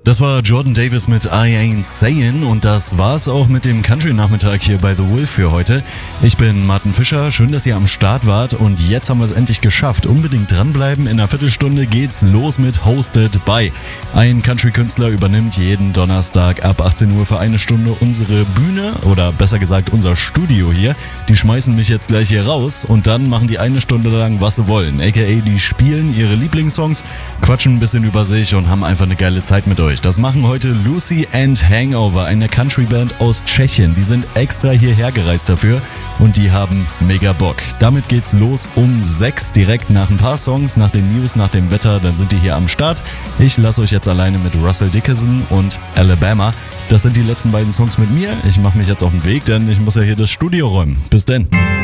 Das war Jordan Davis mit I Ain't Sayin' und das war's auch mit dem Country-Nachmittag hier bei The Wolf für heute. Ich bin Martin Fischer, schön, dass ihr am Start wart und jetzt haben wir es endlich geschafft. Unbedingt dranbleiben, in einer Viertelstunde geht's los mit Hosted by. Ein Country-Künstler übernimmt jeden Donnerstag ab 18 Uhr für eine Stunde unsere Bühne oder besser gesagt unser Studio hier. Die schmeißen mich jetzt gleich hier raus und dann machen die eine Stunde lang, was sie wollen. AKA, die spielen ihre Lieblingssongs, quatschen ein bisschen über sich und haben einfach eine geile Zeit mit euch. Das machen heute Lucy and Hangover, eine Countryband aus Tschechien. Die sind extra hierher gereist dafür und die haben mega Bock. Damit geht's los um 6, direkt nach ein paar Songs, nach den News, nach dem Wetter, dann sind die hier am Start. Ich lasse euch jetzt alleine mit Russell Dickerson und Alabama. Das sind die letzten beiden Songs mit mir. Ich mache mich jetzt auf den Weg, denn ich muss ja hier das Studio räumen. Bis denn.